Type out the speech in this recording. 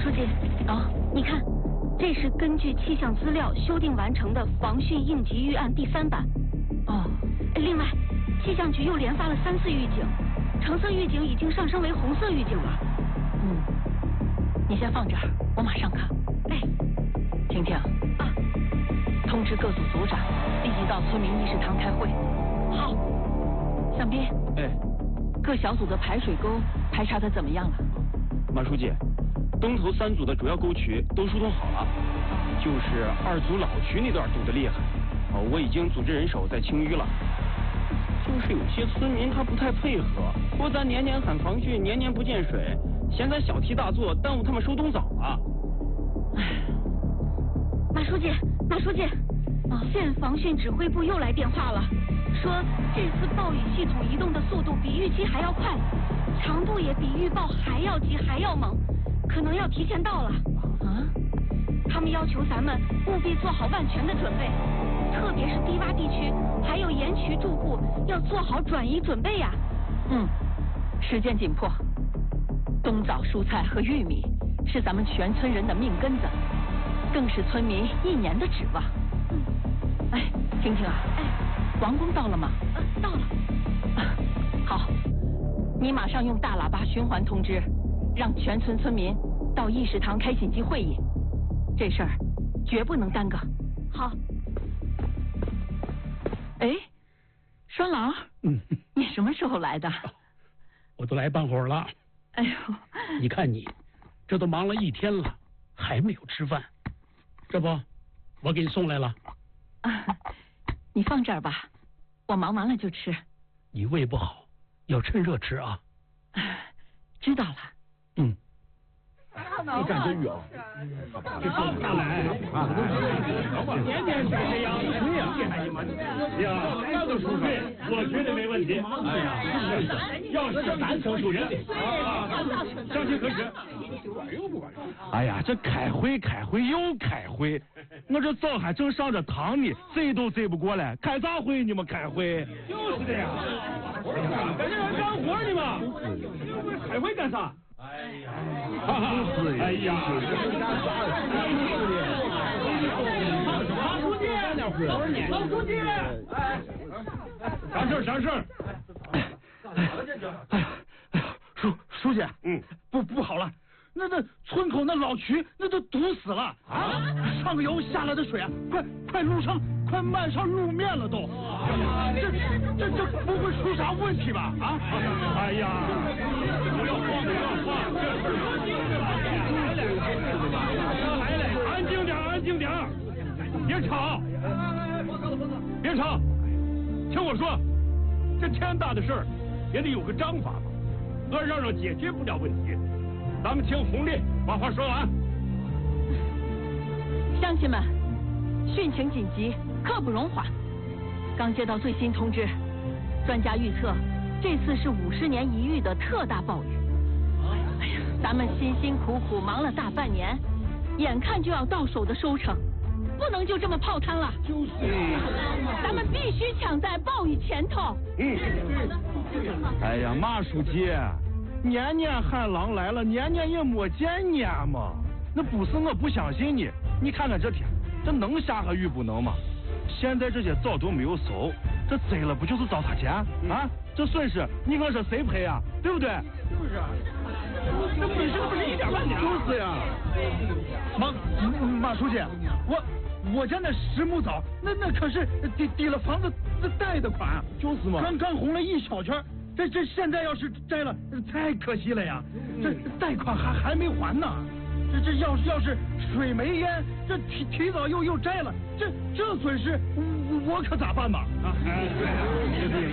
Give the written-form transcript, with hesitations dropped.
书记，你看，这是根据气象资料修订完成的防汛应急预案第3版。另外，气象局又连发了3次预警，橙色预警已经上升为红色预警了。 你先放这儿，我马上看。婷婷，通知各组组长立即到村民议事堂开会。 好。 向斌，各小组的排水沟排查的怎么样了？ 马书记，东头3组的主要沟渠都疏通好了，就是2组老渠那段堵得厉害。我已经组织人手在清淤了。就是有些村民他不太配合，说咱年年喊防汛，年年不见水，嫌咱小题大做，耽误他们收冬枣了。 马书记，县防汛指挥部又来电话了，说这次暴雨系统移动的速度比预期还要快，强度也比预报还要急还要猛，可能要提前到了。他们要求咱们务必做好万全的准备，特别是低洼地区还有沿渠住户要做好转移准备呀。 时间紧迫，冬枣、蔬菜和玉米是咱们全村人的命根子，更是村民1年的指望。婷婷啊，王工到了吗？ 到了。 好，你马上用大喇叭循环通知，让全村村民到议事堂开紧急会议，这事儿绝不能耽搁。 好。 双郎，你什么时候来的？ 我都来半会儿了。 哎呦， 你看你，这都忙了1天了，还没有吃饭。这不，我给你送来了。 你放这儿吧，我忙完了就吃。 你胃不好，要趁热吃啊。 知道了。 你看真远。 这放下来， 年年是这样，对呀，那个数据我觉得没问题。要是咱省属人，相信科学。 这开会又开会，我这早还正上着堂呢，贼都贼不过来，开啥会你们开会？ 就是这样，在这干活呢嘛，开会干啥？马书记，啥事儿？ 书记，不好了，那村口那老渠那都堵死了上游下来的水快路上快漫上路面了都，这不会出啥问题吧？ 不要慌，安静点，别吵，听我说，这天大的事儿也得有个章法吧，让解决不了问题。咱们听红丽把话说完。 乡亲们，汛情紧急，刻不容缓。刚接到最新通知，专家预测这次是50年一遇的特大暴雨。咱们辛辛苦苦忙了大半年，眼看就要到手的收成，不能就这么泡汤了。咱们必须抢在暴雨前头。 马书记，年年喊狼来了，年年也没见年嘛。那不是我不相信你，你看看这天，这能下个雨不能吗？现在这些枣都没有熟，这栽了不就是糟蹋钱这损失你说谁赔啊？对不对？ 就是啊，这本身不是一点半点。 就是呀。马书记，我家那10亩枣，那可是抵了房子贷的款。 就是嘛。 刚红了一小圈，这现在要是摘了，太可惜了呀。这贷款还没还呢。这要是水没淹，这提早又摘了，这损失我可咋办嘛？